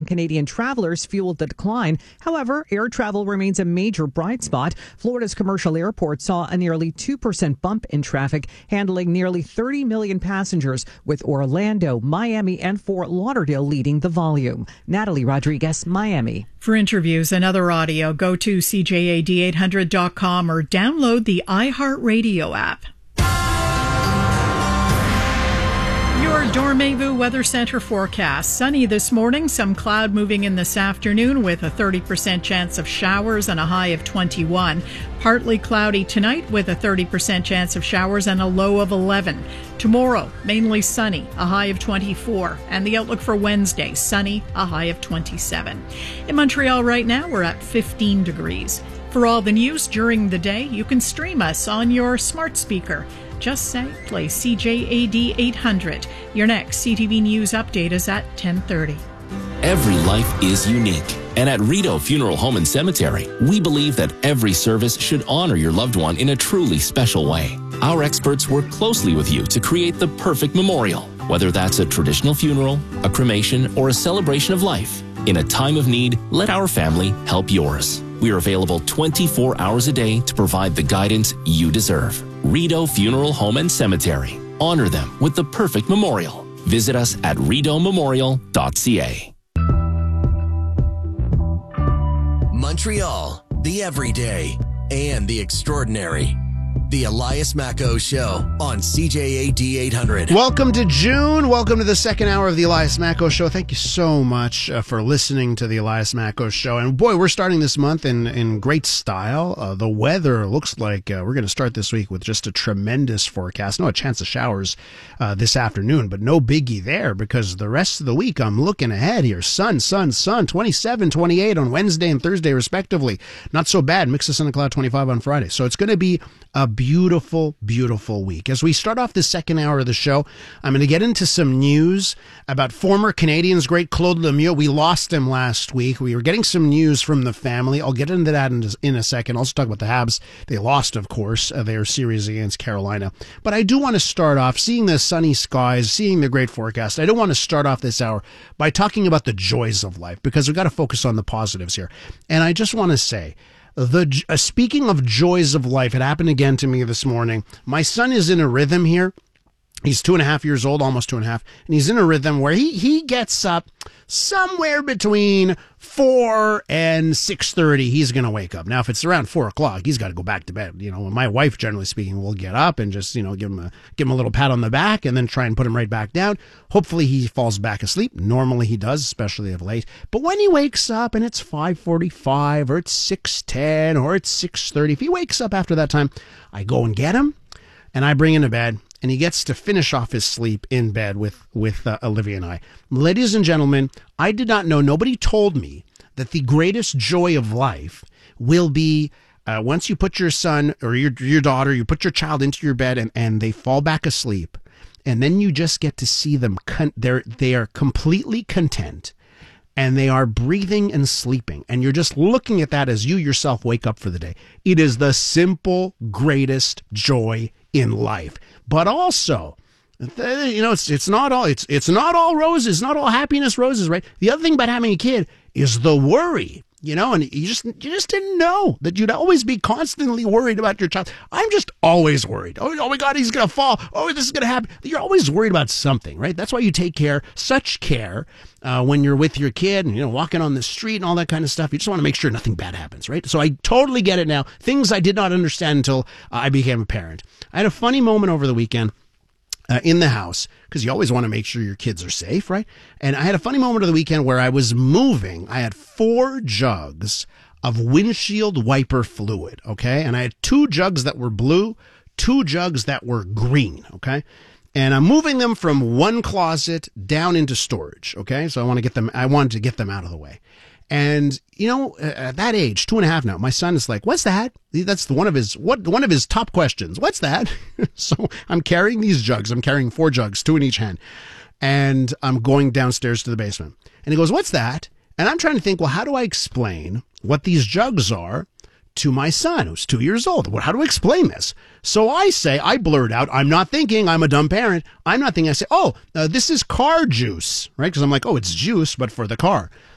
Canadian travelers fueled the decline. However, air travel remains a major bright spot. Florida's commercial airport saw a nearly 2% bump in traffic, handling nearly 30 million passengers, with Orlando, Miami, and Fort Lauderdale leading the volume. Natalie Rodriguez, Miami. For interviews and other audio, go to CJAD800.com or download the iHeartRadio app. Your Dormez-vous Weather Center forecast. Sunny this morning, some cloud moving in this afternoon with a 30% chance of showers and a high of 21. Partly cloudy tonight with a 30% chance of showers and a low of 11. Tomorrow, mainly sunny, a high of 24. And the outlook for Wednesday, sunny, a high of 27. In Montreal right now, we're at 15 degrees. For all the news during the day, you can stream us on your smart speaker. Just say, play CJAD 800. Your next CTV News update is at 10:30. Every life is unique. And at Rideau Funeral Home and Cemetery, we believe that every service should honor your loved one in a truly special way. Our experts work closely with you to create the perfect memorial, whether that's a traditional funeral, a cremation, or a celebration of life. In a time of need, let our family help yours. We are available 24 hours a day to provide the guidance you deserve. Rideau Funeral Home and Cemetery. Honor them with the perfect memorial. Visit us at rideaumemorial.ca. Montreal, the everyday and the extraordinary. The Elias Macco Show on CJAD 800. Welcome to June. Welcome to the second hour of the Elias Macco Show. Thank you so much for listening to the Elias Macco Show. And boy, we're starting this month in great style. The weather looks like we're going to start this week with just a tremendous forecast. No, a chance of showers this afternoon, but no biggie there because the rest of the week I'm looking ahead here. Sun, 27, 28 on Wednesday and Thursday respectively. Not so bad. Mix of sun and cloud, 25 on Friday. So it's going to be a beautiful, beautiful week. As we start off the second hour of the show, I'm going to get into some news about former Canadians, great Claude Lemieux. We lost him last week. We were getting some news from the family. I'll get into that in a second. I'll also talk about the Habs. They lost, of course, their series against Carolina. But I do want to start off, seeing the sunny skies, seeing the great forecast, I do want to start off this hour by talking about the joys of life, because we've got to focus on the positives here. And I just want to say, speaking of joys of life, it happened again to me this morning. My son is in a rhythm here. He's 2.5 years old, almost 2.5, and he's in a rhythm where he gets up somewhere between 4 and 6:30. He's going to wake up. Now, if it's around 4 o'clock, he's got to go back to bed. You know, my wife, generally speaking, will get up and just, give him a little pat on the back and then try and put him right back down. Hopefully he falls back asleep. Normally he does, especially of late. But when he wakes up and it's 5:45 or it's 6:10 or it's 6:30, if he wakes up after that time, I go and get him and I bring him to bed. And he gets to finish off his sleep in bed with Olivia and I. Ladies and gentlemen, I did not know, nobody told me that the greatest joy of life will be once you put your son or your daughter, you put your child into your bed and they fall back asleep. And then you just get to see them. They are completely content. And they are breathing and sleeping. And you're just looking at that as you yourself wake up for the day. It is the simple, greatest joy in life. But also, it's not all roses, not all happiness roses, right? The other thing about having a kid is the worry, and you just didn't know that you'd always be constantly worried about your child. I'm just always worried. Oh my God, he's going to fall. Oh, this is going to happen. You're always worried about something, right? That's why you take such care when you're with your kid and, walking on the street and all that kind of stuff. You just want to make sure nothing bad happens, right? So I totally get it now. Things I did not understand until I became a parent. I had a funny moment over the weekend. In the house, because you always want to make sure your kids are safe, right? And I had a funny moment of the weekend where I was moving. I had 4 jugs of windshield wiper fluid, okay? And I had 2 jugs that were blue, 2 jugs that were green, okay? And I'm moving them from one closet down into storage, okay? So I wanted to get them out of the way. And, at that age, 2.5 now, my son is like, what's that? That's one of his top questions. What's that? So I'm carrying these jugs. I'm carrying 4 jugs, 2 in each hand. And I'm going downstairs to the basement. And he goes, what's that? And I'm trying to think, well, how do I explain what these jugs are to my son, who's 2 years old? Well, how do I explain this? So I blurt out, I'm not thinking, I'm a dumb parent. I'm not thinking, I say, this is car juice, right? Because I'm like, it's juice, but for the car.